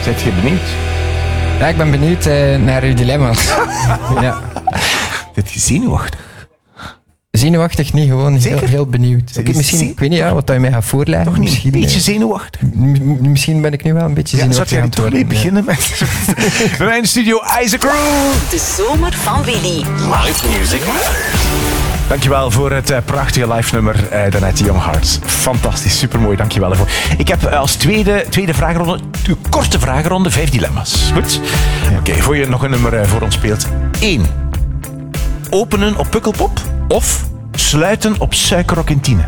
Zijt je benieuwd? Ja, ik ben benieuwd naar uw dilemma's. Ja. Zit je zenuwachtig? Zenuwachtig niet, gewoon heel benieuwd. Je Misschien, ik weet niet wat je mij gaat voorleggen. Toch niet misschien, een beetje zenuwachtig? Misschien ben ik nu wel een beetje zenuwachtig. Zou jij toch mee beginnen met... Bij mij in de studio, Isaac Roo. De zomer van Willy. Live Music Matters. Dankjewel voor het prachtige live nummer daarnet, Young Hearts. Fantastisch, supermooi, dankjewel ervoor. Ik heb als tweede vragenronde, een korte vragenronde, 5 dilemma's. Goed? Ja. Oké, voor je nog een nummer voor ons speelt. 1. Openen op Pukkelpop of sluiten op Suikerrok in Tiene?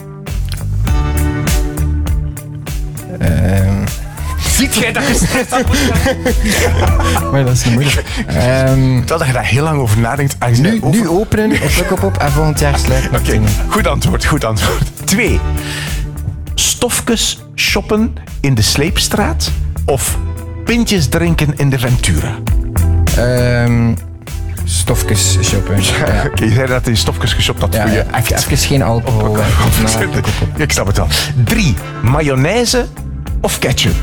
Ziet jij dat gestrest had? Maar dat is niet moeilijk. Terwijl dat je daar heel lang over nadenkt. Nu openen op Pukkelpop en volgend jaar sluiten. Oké, goed antwoord. 2. Stofjes shoppen in de Sleepstraat of pintjes drinken in de Ventura? Stofjes shoppen. Ja. Oké, je zei dat je stofjes geshopt had voor je act. Even geen alcohol. Ik snap het wel. 3. Mayonaise of ketchup?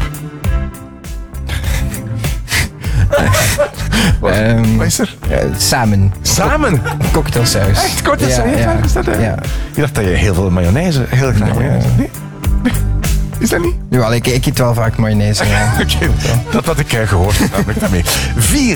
Wat is er? Samen. Samen? Cocktailsaus. Echt cocktailsaus? Ja. Ja. Ik dacht dat je heel veel mayonaise, heel graag mayonaise. Nee? Is dat niet? Jawel, ik eet wel vaak mayonaise. Ja. Oké, dat had ik gehoord. Daar ben ik daarmee. 4.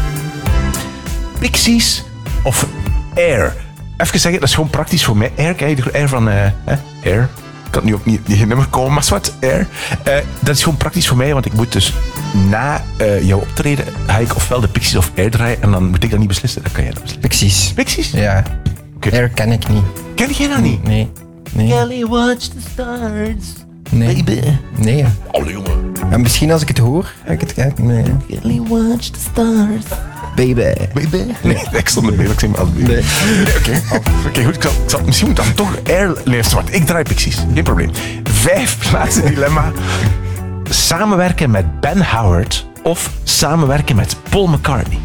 Pixies of Air? Even zeggen, dat is gewoon praktisch voor mij. Air, kijk je Air van... Air? Ik kan nu ook niet geen nummer komen, maar wat? Air. Dat is gewoon praktisch voor mij, want ik moet dus na jouw optreden ga ik ofwel de Pixies of Air draaien en dan moet ik dat niet beslissen. Dan kan jij dat beslissen. Pixies. Pixies? Ja. Okay. Air ken ik niet. Ken jij dat niet? Nee. Kelly, watch the stars. Nee. Baby. Nee. Alle jongen. Ja, misschien als ik het hoor, ga ik het kijken. Nee. Kelly, watch the stars. Baby. Nee, ik stond erbij, ik zeg maar altijd baby. Oké, goed. Ik zal misschien moet dan toch Air leeft wat. Ik draai Pixies, geen probleem. 5, laatste dilemma. Samenwerken met Ben Howard of samenwerken met Paul McCartney?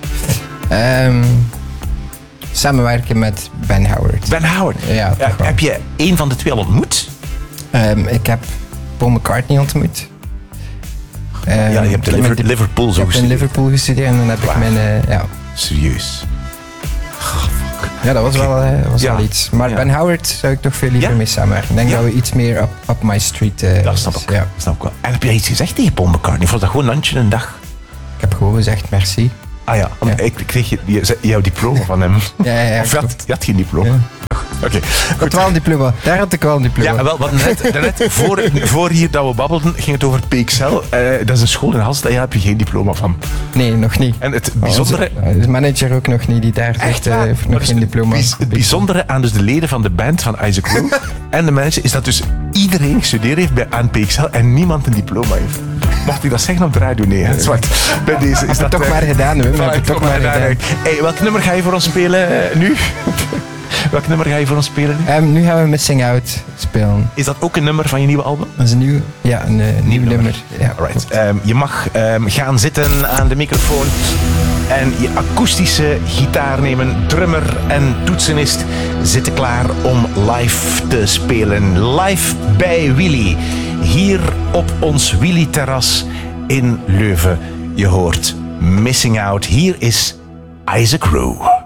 Samenwerken met Ben Howard. Ben Howard? Ja, toch wel. Heb je een van de twee al ontmoet? Ik heb Paul McCartney ontmoet. Ja, je hebt in Liverpool zo gestudeerd. Ik heb in Liverpool gestudeerd en dan heb ik mijn... Serieus? Ja, dat was wel iets. Maar Ben Howard zou ik toch veel liever mee samenwerken. Ik denk dat we iets meer up my street... dat snap ik. Ja. Snap ik wel. En heb jij iets gezegd tegen Paul McCartney? Of was dat gewoon landje een dag? Ik heb gewoon gezegd merci. Ah ja, ik kreeg jouw diploma van hem. Ja. Of je had geen diploma. Ja. Oké. Ik had wel een diploma. Daar had ik wel een diploma. Ja, wel, wat net voor hier dat we babbelden, ging het over PXL. Dat is een school in Halst, daar heb je geen diploma van. Nee, nog niet. En het bijzondere... De manager ook nog niet, die daar zegt, heeft nog geen diploma. Het bijzondere aan dus de leden van de band van Isaac Roo en de manager is dat dus iedereen gestudeerd heeft aan PXL en niemand een diploma heeft. Mocht ik dat zeggen op de radio? Nee, hè? Zwart. Bij deze is dat toch maar gedaan, hè? We hebben toch maar gedaan. Hey, welk nummer ga je voor ons spelen nu? Welk nummer ga je voor ons spelen nu? Nu gaan we Missing Out spelen. Is dat ook een nummer van je nieuwe album? Dat is een nieuw nummer. Ja, alright. Je mag gaan zitten aan de microfoon en je akoestische gitaar nemen. Drummer en toetsenist zitten klaar om live te spelen. Live bij Willy. Hier op ons Willy-terras in Leuven. Je hoort Missing Out. Hier is Isaac Roo.